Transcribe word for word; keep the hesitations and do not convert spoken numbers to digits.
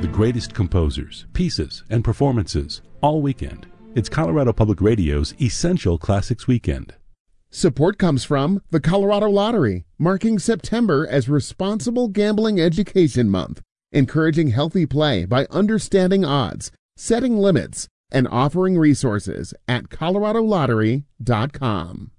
the greatest composers, pieces, and performances all weekend. It's Colorado Public Radio's Essential Classics Weekend. Support comes from the Colorado Lottery, marking September as Responsible Gambling Education Month, encouraging healthy play by understanding odds, setting limits, and offering resources at colorado lottery dot com.